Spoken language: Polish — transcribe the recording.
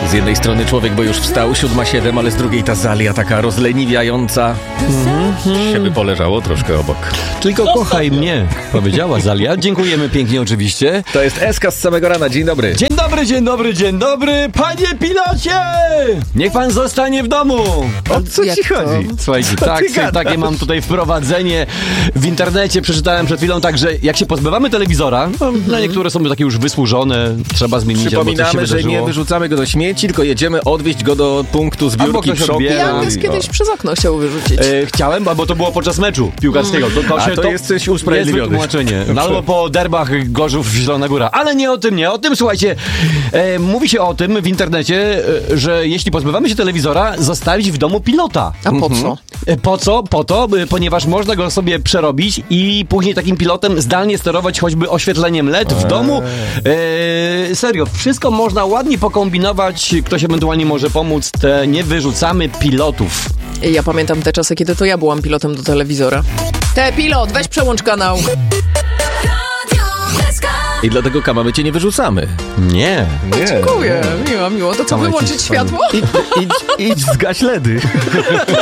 Z jednej strony człowiek, bo już wstał, 7:07, ale z drugiej ta Zalia taka rozleniwiająca. Się by poleżało troszkę obok. Tylko kochaj mnie, powiedziała Zalia. Dziękujemy pięknie oczywiście. To jest Eska z samego rana. Dzień dobry. Dzień dobry, dzień dobry, dzień dobry, panie pilocie! Niech pan zostanie w domu. O co Jak ci to? chodzi? Słuchajcie, takie mam tutaj wprowadzenie. W internecie przeczytałem przed chwilą, także jak się pozbywamy telewizora, no, niektóre są takie już wysłużone, trzeba zmienić, albo coś się Przypominamy, że wydarzyło. nie wyrzucamy go do śmieci, tylko jedziemy odwieźć go do punktu Albo zbiórki ktoś przodu. odbiera. Jankes kiedyś przez okno chciał wyrzucić. Chciałem, bo to było podczas meczu piłkarskiego. To jesteś jest usprawiedliwiony. wytłumaczenie. No, albo po derbach Gorzów Zielona Góra. Ale nie o tym, słuchajcie. Mówi się o tym w internecie, że jeśli pozbywamy się telewizora, zostawić w domu pilota. A po co? Po co? Po to, ponieważ można go sobie przerobić i później takim pilotem zdalnie sterować choćby oświetleniem LED w domu. Serio, wszystko można ładnie pokombinować. Ktoś ewentualnie może pomóc. Nie wyrzucamy pilotów. Ja pamiętam te czasy, kiedy to ja byłam pilotem do telewizora. Pilot, weź przełącz kanał. I dlatego Kama, cię nie wyrzucamy. Nie. Dziękuję, miło. To co, Sama wyłączyć jakiś światło? Idź zgaś LEDy.